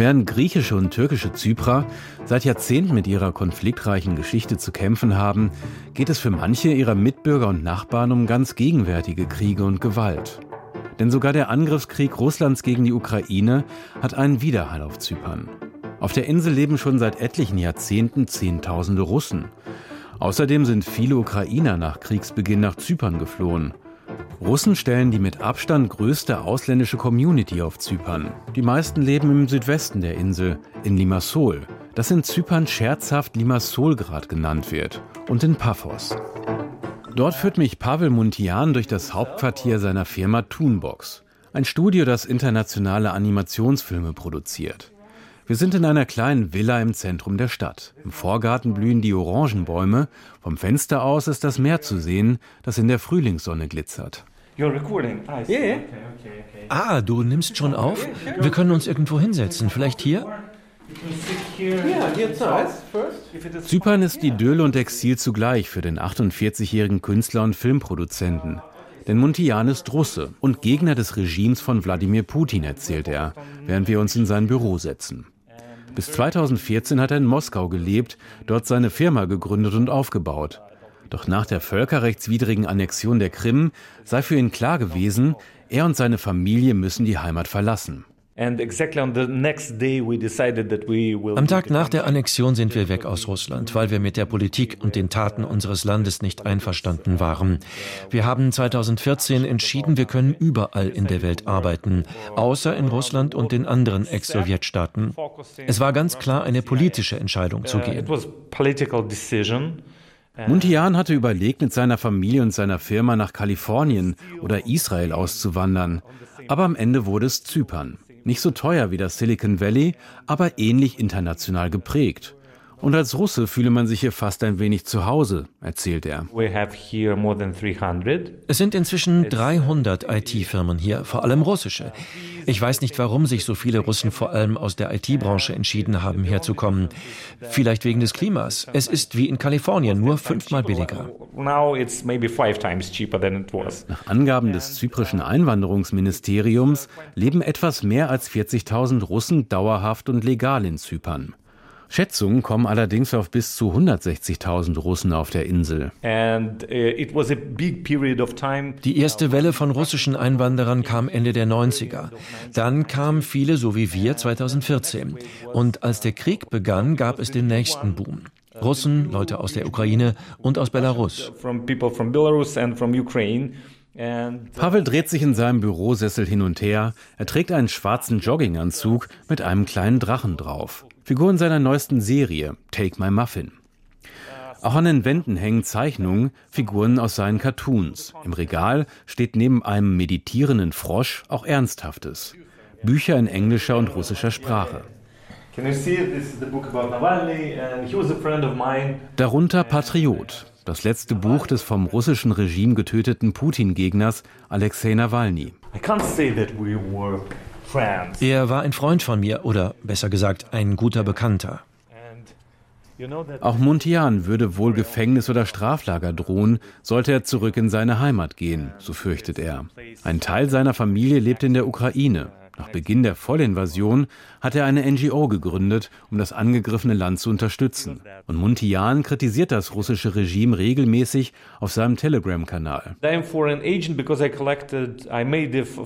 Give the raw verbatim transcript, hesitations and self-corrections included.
Während griechische und türkische Zyprer seit Jahrzehnten mit ihrer konfliktreichen Geschichte zu kämpfen haben, geht es für manche ihrer Mitbürger und Nachbarn um ganz gegenwärtige Kriege und Gewalt. Denn sogar der Angriffskrieg Russlands gegen die Ukraine hat einen Widerhall auf Zypern. Auf der Insel leben schon seit etlichen Jahrzehnten Zehntausende Russen. Außerdem sind viele Ukrainer nach Kriegsbeginn nach Zypern geflohen. Russen stellen die mit Abstand größte ausländische Community auf Zypern. Die meisten leben im Südwesten der Insel, in Limassol, das in Zypern scherzhaft Limassolgrad genannt wird, und in Paphos. Dort führt mich Pavel Muntean durch das Hauptquartier seiner Firma Toonbox, ein Studio, das internationale Animationsfilme produziert. Wir sind in einer kleinen Villa im Zentrum der Stadt. Im Vorgarten blühen die Orangenbäume. Vom Fenster aus ist das Meer zu sehen, das in der Frühlingssonne glitzert. Ah, du nimmst schon auf? Wir können uns irgendwo hinsetzen. Vielleicht hier? Zypern ist Idyll und Exil zugleich für den achtundvierzigjährigen Künstler und Filmproduzenten. Denn Muntean ist Russe und Gegner des Regimes von Wladimir Putin, erzählt er, während wir uns in sein Büro setzen. Bis zweitausendvierzehn hat er in Moskau gelebt, dort seine Firma gegründet und aufgebaut. Doch nach der völkerrechtswidrigen Annexion der Krim sei für ihn klar gewesen, er und seine Familie müssen die Heimat verlassen. Am Tag nach der Annexion sind wir weg aus Russland, weil wir mit der Politik und den Taten unseres Landes nicht einverstanden waren. Wir haben zweitausendvierzehn entschieden, wir können überall in der Welt arbeiten, außer in Russland und den anderen Ex-Sowjetstaaten. Es war ganz klar eine politische Entscheidung zu gehen. Muntean hatte überlegt, mit seiner Familie und seiner Firma nach Kalifornien oder Israel auszuwandern. Aber am Ende wurde es Zypern. Nicht so teuer wie das Silicon Valley, aber ähnlich international geprägt. Und als Russe fühle man sich hier fast ein wenig zu Hause, erzählt er. Es sind inzwischen dreihundert I T-Firmen hier, vor allem russische. Ich weiß nicht, warum sich so viele Russen vor allem aus der I T-Branche entschieden haben, herzukommen. Vielleicht wegen des Klimas. Es ist wie in Kalifornien, nur fünfmal billiger. Nach Angaben des zyprischen Einwanderungsministeriums leben etwas mehr als vierzigtausend Russen dauerhaft und legal in Zypern. Schätzungen kommen allerdings auf bis zu hundertsechzigtausend Russen auf der Insel. Die erste Welle von russischen Einwanderern kam Ende der neunziger. Dann kamen viele, so wie wir, zweitausendvierzehn. Und als der Krieg begann, gab es den nächsten Boom. Russen, Leute aus der Ukraine und aus Belarus. Pavel dreht sich in seinem Bürosessel hin und her. Er trägt einen schwarzen Jogginganzug mit einem kleinen Drachen drauf. Figuren seiner neuesten Serie, Take My Muffin. Auch an den Wänden hängen Zeichnungen, Figuren aus seinen Cartoons. Im Regal steht neben einem meditierenden Frosch auch Ernsthaftes. Bücher in englischer und russischer Sprache. Darunter Patriot, das letzte Buch des vom russischen Regime getöteten Putin-Gegners Alexei Nawalny. Er war ein Freund von mir, oder besser gesagt, ein guter Bekannter. Auch Muntean würde wohl Gefängnis oder Straflager drohen, sollte er zurück in seine Heimat gehen, so fürchtet er. Ein Teil seiner Familie lebt in der Ukraine. Nach Beginn der Vollinvasion hat er eine N G O gegründet, um das angegriffene Land zu unterstützen. Und Muntean kritisiert das russische Regime regelmäßig auf seinem Telegram-Kanal.